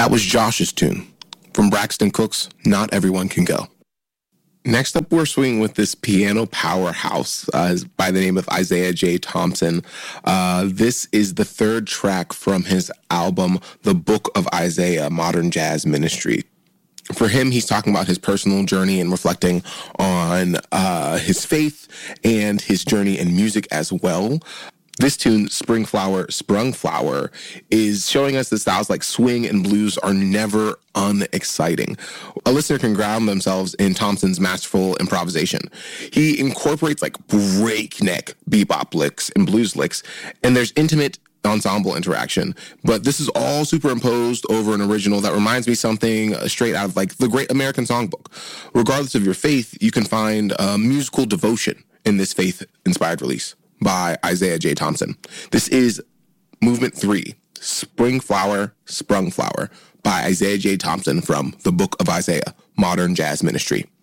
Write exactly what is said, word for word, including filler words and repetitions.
That was Josh's tune from Braxton Cook's Not Everyone Can Go. Next up, we're swinging with this piano powerhouse uh, by the name of Isaiah J. Thompson. Uh, this is the third track from his album, The Book of Isaiah, Modern Jazz Ministry. For him, he's talking about his personal journey and reflecting on uh, his faith and his journey in music as well. This tune, Spring Flower, Sprung Flower, is showing us that styles like swing and blues are never unexciting. A listener can ground themselves in Thompson's masterful improvisation. He incorporates like breakneck bebop licks and blues licks, and there's intimate ensemble interaction, but this is all superimposed over an original that reminds me something straight out of like the Great American Songbook. Regardless of your faith, you can find uh, musical devotion in this faith-inspired release by Isaiah J. Thompson. This is Movement three, Spring Flower, Sprung Flower, by Isaiah J. Thompson from The Book of Isaiah, Modern Jazz Ministry.